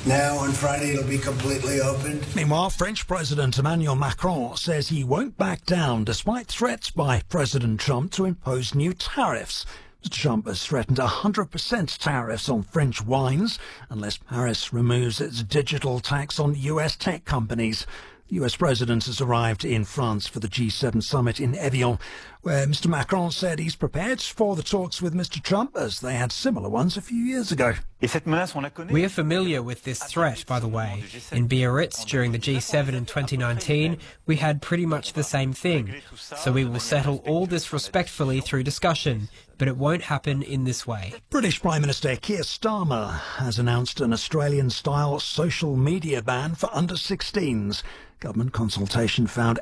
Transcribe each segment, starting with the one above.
Now on Friday it'll be completely opened. Meanwhile, French President Emmanuel Macron says he won't back down despite threats by President Trump to impose new tariffs. Mr. Trump has threatened 100% tariffs on French wines unless Paris removes its digital tax on US tech companies. The US president has arrived in France for the G7 summit in Evian, where Mr. Macron said he's prepared for the talks with Mr. Trump as they had similar ones a few years ago. We are familiar with this threat, by the way. In Biarritz during the G7 in 2019, we had pretty much the same thing. So we will settle all this respectfully through discussion, but it won't happen in this way. British Prime Minister Keir Starmer has announced an Australian-style social media ban for under-16s. Government consultation found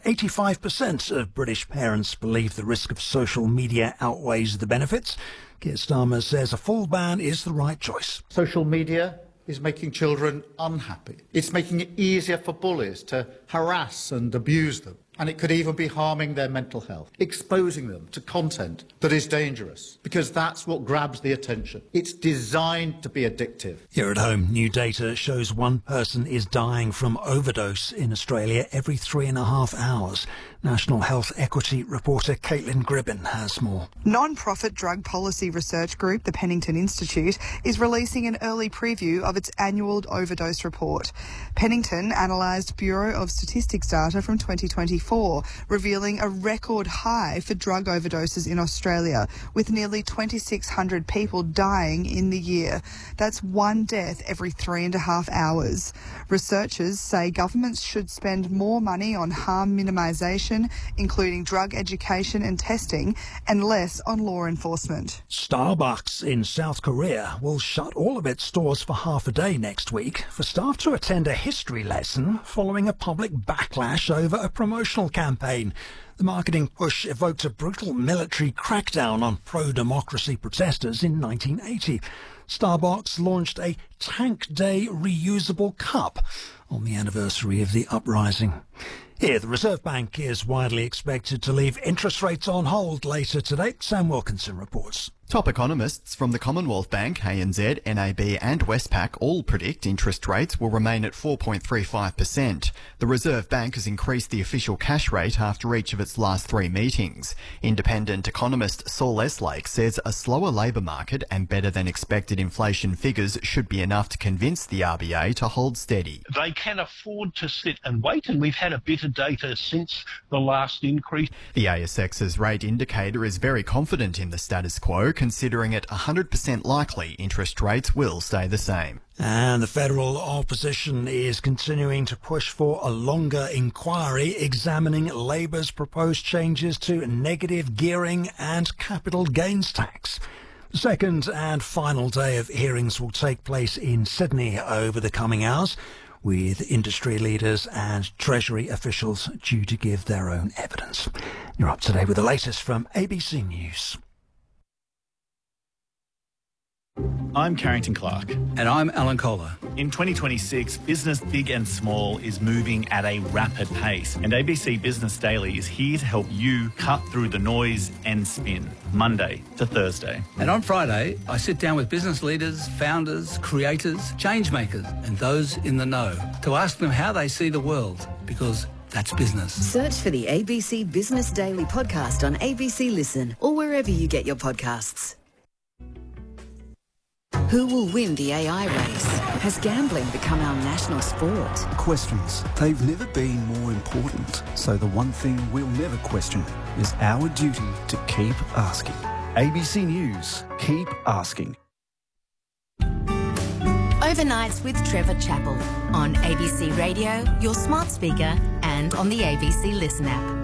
85% of British parents believe the risk of social media outweighs the benefits. Keir Starmer says a full ban is the right choice. Social media is making children unhappy. It's making it easier for bullies to harass and abuse them. And it could even be harming their mental health, exposing them to content that is dangerous, because that's what grabs the attention. It's designed to be addictive. Here at home, new data shows one person is dying from overdose in Australia every 3.5 hours. National Health Equity reporter Caitlin Gribbin has more. Non-profit drug policy research group, the Pennington Institute, is releasing an early preview of its annual overdose report. Pennington analysed Bureau of Statistics data from 2024, revealing a record high for drug overdoses in Australia, with nearly 2,600 people dying in the year. That's one death every 3.5 hours. Researchers say governments should spend more money on harm minimisation, including drug education and testing, and less on law enforcement. Starbucks in South Korea will shut all of its stores for half a day next week for staff to attend a history lesson following a public backlash over a promotional campaign. The marketing push evoked a brutal military crackdown on pro-democracy protesters in 1980. Starbucks launched a Tank Day reusable cup on the anniversary of the uprising. Here, the Reserve Bank is widely expected to leave interest rates on hold later today. Sam Wilkinson reports. Top economists from the Commonwealth Bank, ANZ, NAB and Westpac all predict interest rates will remain at 4.35%. The Reserve Bank has increased the official cash rate after each of its last 3 meetings. Independent economist Saul Eslake says a slower labour market and better than expected inflation figures should be enough to convince the RBA to hold steady. They can afford to sit and wait, and we've had a bit of data since the last increase. The ASX's rate indicator is very confident in the status quo, considering it 100% likely interest rates will stay the same. And the federal opposition is continuing to push for a longer inquiry examining Labour's proposed changes to negative gearing and capital gains tax. The second and final day of hearings will take place in Sydney over the coming hours, with industry leaders and Treasury officials due to give their own evidence. You're up to date with the latest from ABC News. I'm Carrington Clark. And I'm Alan Kohler. In 2026, business big and small is moving at a rapid pace, and ABC Business Daily is here to help you cut through the noise and spin, Monday to Thursday. And on Friday, I sit down with business leaders, founders, creators, change makers, and those in the know to ask them how they see the world, because that's business. Search for the ABC Business Daily podcast on ABC Listen or wherever you get your podcasts. Who will win the AI race? Has gambling become our national sport? Questions. They've never been more important. So the one thing we'll never question is our duty to keep asking. ABC News. Keep asking. Overnights with Trevor Chappell on ABC Radio, your smart speaker, and on the ABC Listen app.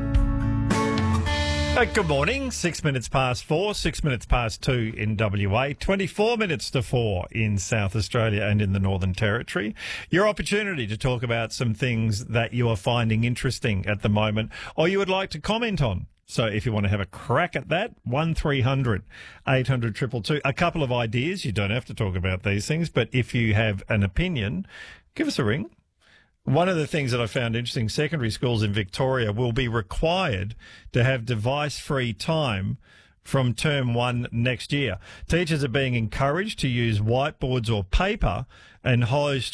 Good morning. 6 minutes past 4, 6 minutes past 2 in WA, 24 minutes to 4 in South Australia and in the Northern Territory. Your opportunity to talk about some things that you are finding interesting at the moment or you would like to comment on. So if you want to have a crack at that, 1300 800 222. A couple of ideas. You don't have to talk about these things, but if you have an opinion, give us a ring. One of the things that I found interesting, secondary schools in Victoria will be required to have device-free time from term 1 next year. Teachers are being encouraged to use whiteboards or paper and host